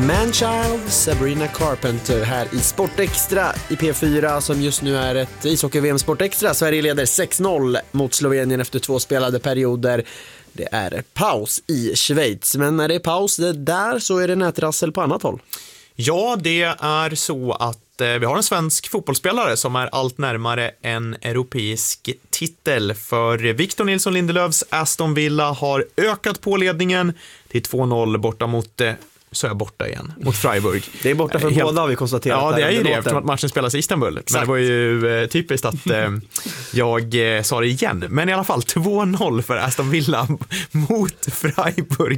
Manchild, Sabrina Carpenter här i Sportextra i P4 som just nu är ett ishockey-VM Sportextra. Sverige leder 6-0 mot Slovenien efter 2 spelade perioder. Det är paus i Schweiz, men när det är paus det där så är det nätrassel på annat håll. Ja, det är så att vi har en svensk fotbollsspelare som är allt närmare en europeisk titel. För Victor Nilsson Lindelöfs Aston Villa har ökat på ledningen till 2-0 borta mot... så är jag borta igen mot Freiburg. Det är borta för båda har vi konstaterat. Ja, det är ju det eftersom att matchen spelas i Istanbul. Exakt. Men det var ju typiskt att jag sa det igen. Men i alla fall 2-0 för Aston Villa mot Freiburg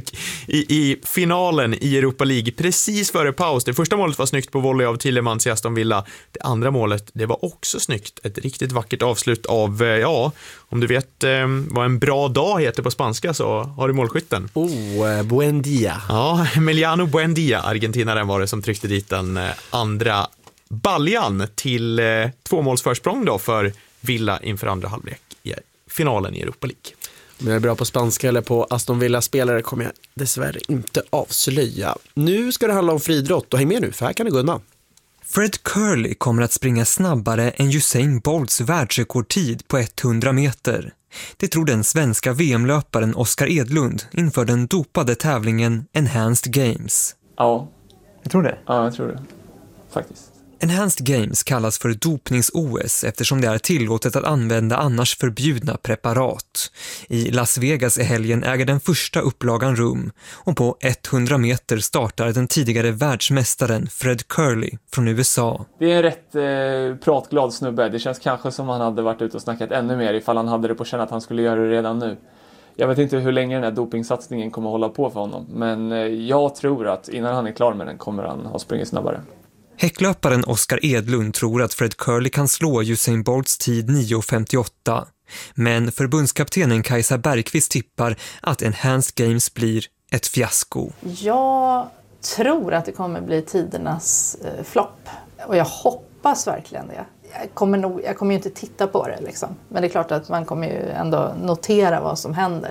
i finalen i Europa League precis före paus. Det första målet var snyggt på volley av Tillemans i Aston Villa. Det andra målet, det var också snyggt. Ett riktigt vackert avslut av, om du vet vad en bra dag heter på spanska så har du målskytten. Buen dia. Ja, Emiliano Buendia, argentinaren var det som tryckte dit den andra baljan till 2-målsförsprång då för Villa inför andra halvlek i finalen i Europa League. Om jag är bra på spanska eller på Aston Villa-spelare kommer jag dessvärre inte avslöja. Nu ska det handla om friidrott och häng med nu för här kan det gå undan. Fred Curley kommer att springa snabbare än Usain Bolts världsrekordtid på 100 meter. Det tror den svenska VM-löparen Oskar Edlund inför den dopade tävlingen Enhanced Games. Ja. Jag tror det? Ja, jag tror det. Faktiskt. Enhanced Games kallas för dopnings-OS eftersom det är tillåtet att använda annars förbjudna preparat. I Las Vegas i helgen äger den första upplagan rum och på 100 meter startar den tidigare världsmästaren Fred Curley från USA. Det är en rätt pratglad snubbe. Det känns kanske som han hade varit ute och snackat ännu mer ifall han hade det på känn att han skulle göra det redan nu. Jag vet inte hur länge den här dopingsatsningen kommer hålla på för honom, men jag tror att innan han är klar med den kommer han ha sprungit snabbare. Häcklöparen Oskar Edlund tror att Fred Curley kan slå Usain Bolts tid 9.58. Men förbundskaptenen Kajsa Bergqvist tippar att Enhanced Games blir ett fiasko. Jag tror att det kommer bli tidernas flopp. Och jag hoppas verkligen det. Jag kommer ju inte titta på det liksom. Men det är klart att man kommer ju ändå notera vad som händer.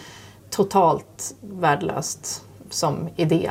Totalt värdelöst som idé.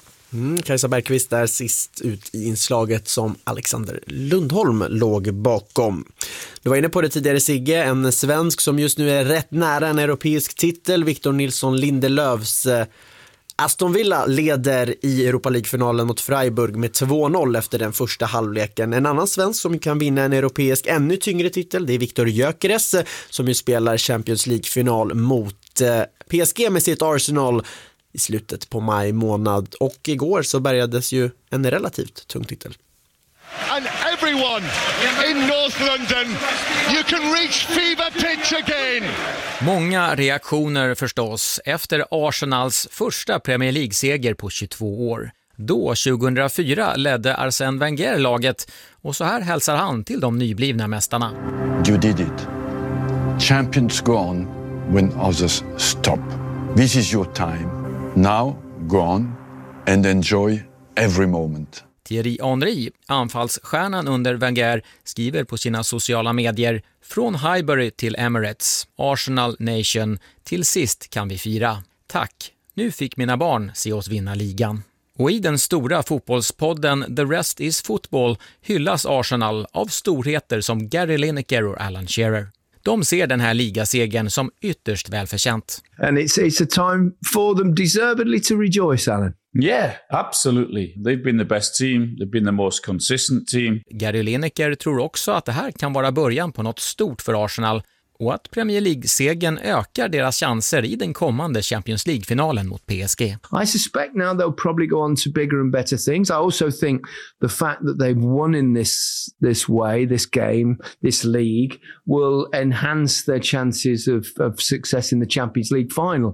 Kajsa Bergqvist är sist ut i inslaget som Alexander Lundholm låg bakom. Du var inne på det tidigare Sigge, en svensk som just nu är rätt nära en europeisk titel, Victor Nilsson Lindelöfs Aston Villa leder i Europa League-finalen mot Freiburg med 2-0 efter den första halvleken. En annan svensk som kan vinna en europeisk ännu tyngre titel, det är Viktor Gyökeres som ju spelar Champions League-final mot PSG med sitt Arsenal i slutet på maj månad, och igår så bärgades ju en relativt tung titel. And everyone in North London, you can reach fever pitch again. Många reaktioner förstås efter Arsenals första Premier League-seger på 22 år. Då, 2004, ledde Arsène Wenger laget och så här hälsar han till de nyblivna mästarna. You did it. Champions go on when others stop. This is your time. Now, go on and enjoy every moment. Thierry Henry, anfallsstjärnan under Wenger, skriver på sina sociala medier: från Highbury till Emirates, Arsenal Nation, till sist kan vi fira. Tack, nu fick mina barn se oss vinna ligan. Och i den stora fotbollspodden The Rest is Football hyllas Arsenal av storheter som Gary Lineker och Alan Shearer. De ser den här ligasegern som ytterst välförtjänt. And it's a time for them deservedly to rejoice, Alan. Yeah, absolutely. They've been the best team. They've been the most consistent team. Gary Lineker tror också att det här kan vara början på något stort för Arsenal och att Premier League-segern ökar deras chanser i den kommande Champions League-finalen mot PSG. I suspect now they'll probably go on to bigger and better things. I also think the fact that they've won in this way, this game, this league, will enhance their chances of success in the Champions League final.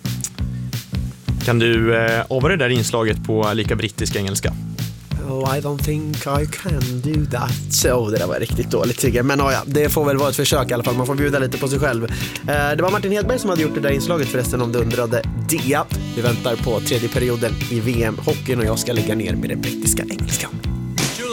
Kan du ava det där inslaget på lika brittisk engelska? Oh, I don't think I can do that. Så det där var riktigt dåligt tycker jag. Men ja, det får väl vara ett försök i alla fall. Man får bjuda lite på sig själv. Det var Martin Hedberg som hade gjort det där inslaget förresten, om du undrade det. Vi väntar på tredje perioden i VM-hockeyn och jag ska lägga ner med den brittiska engelskan.